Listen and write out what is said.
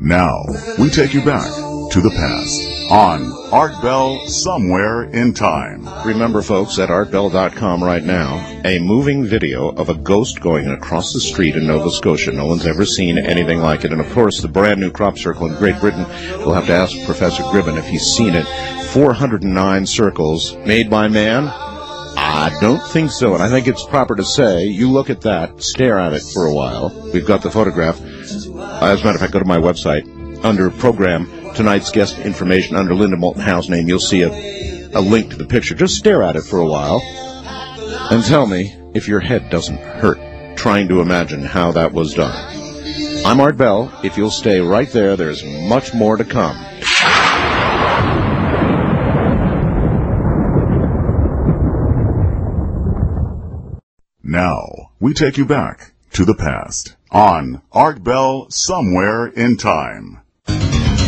Now, we take you back to the past on Art Bell Somewhere in Time. Remember, folks, at artbell.com right now, a moving video of a ghost going across the street in Nova Scotia. No one's ever seen anything like it. And, of course, the brand new crop circle in Great Britain, we'll have to ask Professor Gribben if he's seen it. 409 circles made by man? I don't think so, and I think it's proper to say, you look at that, stare at it for a while. We've got the photograph. As a matter of fact, go to my website. Under program, tonight's guest information, under Linda Moulton Howe's name, you'll see a link to the picture. Just stare at it for a while and tell me if your head doesn't hurt trying to imagine how that was done. I'm Art Bell. If you'll stay right there, there's much more to come. Now, we take you back to the past on Art Bell Somewhere in Time.